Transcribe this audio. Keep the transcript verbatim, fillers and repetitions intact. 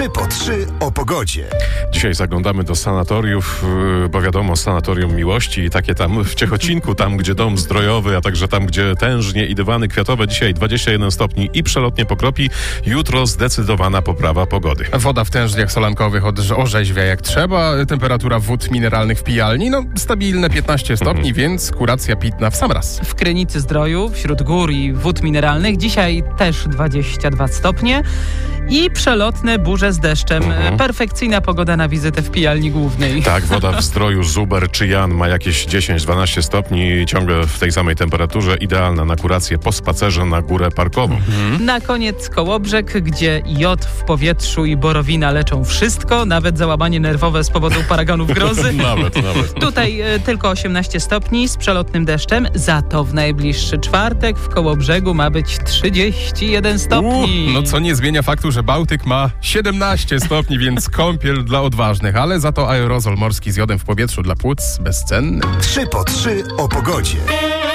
trzy po trzy o pogodzie. Dzisiaj zaglądamy do sanatoriów, bo wiadomo, sanatorium miłości i takie tam w Ciechocinku, tam gdzie dom zdrojowy, a także tam gdzie tężnie i dywany kwiatowe. Dzisiaj dwadzieścia jeden stopni i przelotnie pokropi. Jutro zdecydowana poprawa pogody. Woda w tężniach solankowych od- orzeźwia jak trzeba. Temperatura wód mineralnych w pijalni, no stabilne piętnaście stopni, Mhm. więc kuracja pitna w sam raz. W Krynicy Zdroju, wśród gór i wód mineralnych, dzisiaj też dwadzieścia dwa stopnie i przelotne burze z deszczem. Mhm. Perfekcyjna pogoda na wizytę w pijalni głównej. Tak, woda w Zdroju, Żuber czy Jan ma jakieś dziesięć dwanaście stopni, ciągle w tej samej temperaturze, idealna na kurację po spacerze na górę parkową. Na koniec Kołobrzeg, gdzie jod w powietrzu i borowina leczą wszystko, nawet załamanie nerwowe z powodu paragonów grozy. Nawet, nawet. Tutaj e, tylko osiemnaście stopni z przelotnym deszczem, za to w najbliższy czwartek w Kołobrzegu ma być trzydzieści jeden stopni. U, no co nie zmienia faktu, że Bałtyk ma siedemnaście stopni, więc kąpiel dla odważnych, ale za to aerozol morski z jodem w powietrzu dla płuc bezcenny. trzy po trzy o pogodzie.